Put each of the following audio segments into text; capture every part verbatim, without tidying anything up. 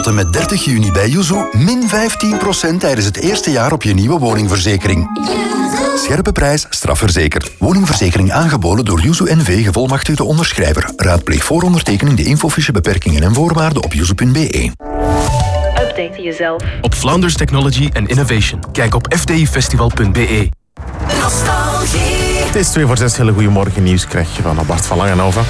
Tot en met dertig juni bij Yuzu min vijftien procent tijdens het eerste jaar op je nieuwe woningverzekering. Scherpe prijs, strafverzekerd. Woningverzekering aangeboden door Yuzu N V, gevolmachtigde onderschrijver. Raadpleeg voor ondertekening de infofiche beperkingen en voorwaarden op yuzu punt be. Update jezelf op Flanders Technology and Innovation. Kijk op f d i festival punt be. Nostalgie. Het is twee voor zes. Hele goedemorgen nieuws krijg je van Bart van Langenhoven.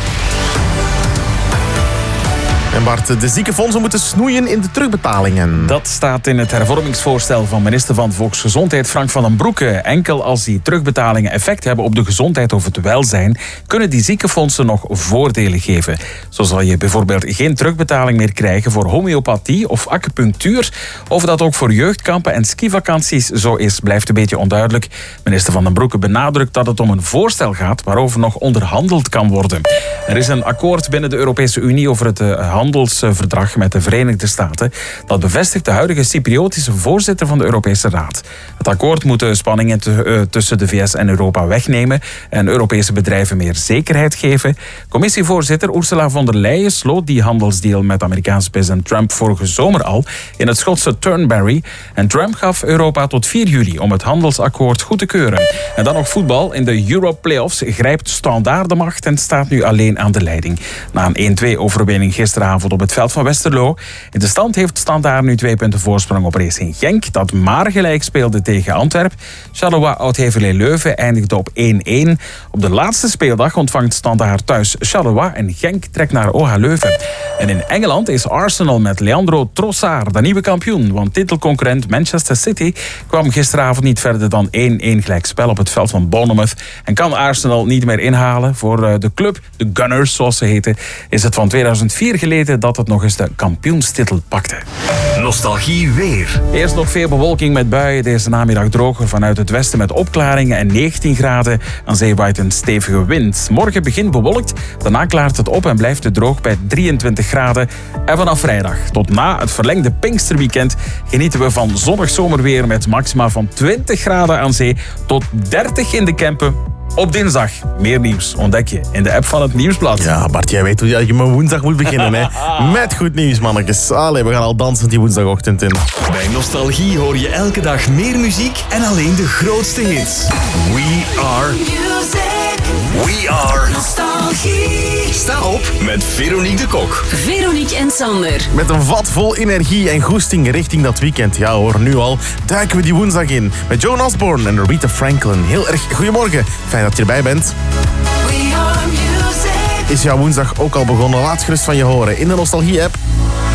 En Bart, de ziekenfondsen moeten snoeien in de terugbetalingen. Dat staat in het hervormingsvoorstel van minister van Volksgezondheid Frank van den Broeke. Enkel als die terugbetalingen effect hebben op de gezondheid of het welzijn, kunnen die ziekenfondsen nog voordelen geven. Zo zal je bijvoorbeeld geen terugbetaling meer krijgen voor homeopathie of acupunctuur. Of dat ook voor jeugdkampen en skivakanties zo is, blijft een beetje onduidelijk. Minister van den Broeke benadrukt dat het om een voorstel gaat waarover nog onderhandeld kan worden. Er is een akkoord binnen de Europese Unie over het uh, handelsverdrag met de Verenigde Staten. Dat bevestigt de huidige Cypriotische voorzitter van de Europese Raad. Het akkoord moet de spanningen te, uh, tussen de V S en Europa wegnemen en Europese bedrijven meer zekerheid geven. Commissievoorzitter Ursula von der Leyen sloot die handelsdeal met Amerikaanse president Trump vorige zomer al in het Schotse Turnberry. En Trump gaf Europa tot vier juli om het handelsakkoord goed te keuren. En dan nog voetbal. In de Euro Playoffs grijpt Standaard de macht en staat nu alleen aan de leiding. Na een één twee overwinning gisteravond op het veld van Westerlo. In de stand heeft Standaard nu twee punten voorsprong op Racing Genk, dat maar gelijk speelde tegen Antwerp. Charleroi Oud-Heverlee-Leuven eindigde op één één. Op de laatste speeldag ontvangt Standaard thuis Charleroi en Genk trekt naar O H Leuven. En in Engeland is Arsenal met Leandro Trossard de nieuwe kampioen, want titelconcurrent Manchester City kwam gisteravond niet verder dan één één gelijkspel op het veld van Bournemouth en kan Arsenal niet meer inhalen. Voor de club, de Gunners zoals ze heten, is het van tweeduizend vier geleden dat het nog eens de kampioenstitel pakte. Nostalgie weer. Eerst nog veel bewolking met buien. Deze namiddag droger vanuit het westen met opklaringen en negentien graden. Aan zee waait een stevige wind. Morgen begint bewolkt, daarna klaart het op en blijft het droog bij drieëntwintig graden. En vanaf vrijdag tot na het verlengde Pinksterweekend genieten we van zonnig zomerweer met maxima van twintig graden aan zee tot dertig in de Kempen. Op dinsdag meer nieuws ontdek je in de app van het Nieuwsblad. Ja, Bart, jij weet hoe je mijn woensdag moet beginnen, hè? Met goed nieuws, mannetjes. Allee, we gaan al dansen die woensdagochtend in. Bij Nostalgie hoor je elke dag meer muziek en alleen de grootste hits. We are music. We are Nostalgie. Sta op met Veronique de Kok. Veronique en Sander. Met een vat vol energie en goesting richting dat weekend. Ja hoor, nu al duiken we die woensdag in. Met Joan Osborne en Rita Franklin. Heel erg goedemorgen. Fijn dat je erbij bent. We are music. Is jouw woensdag ook al begonnen? Laat gerust van je horen in de Nostalgie-app.